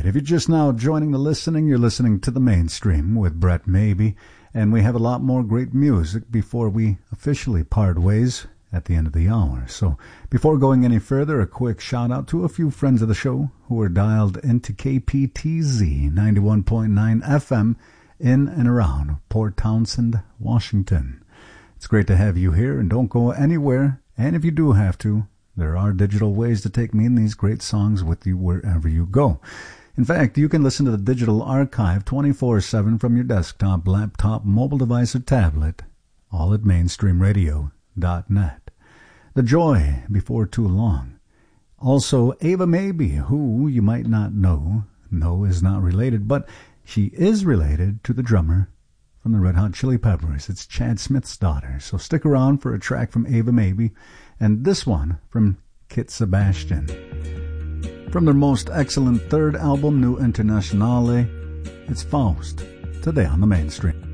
If you're just now joining the listening, you're listening to The Mainstream with Brett Maybe, and we have a lot more great music before we officially part ways at the end of the hour. So before going any further, a quick shout out to a few friends of the show who are dialed into KPTZ 91.9 FM in and around Port Townsend, Washington. It's great to have you here, and don't go anywhere. And if you do have to, there are digital ways to take me and these great songs with you wherever you go. In fact, you can listen to the digital archive 24/7 from your desktop, laptop, mobile device, or tablet, all at mainstreamradio.net. The Joy, Before Too Long. Also, Ava Maybe, who you might not know, no, is not related, but she is related to the drummer from the Red Hot Chili Peppers. It's Chad Smith's daughter. So stick around for a track from Ava Maybe, and this one from Kit Sebastian. From their most excellent third album, New Internationale, it's Faust, today on The Mainstream.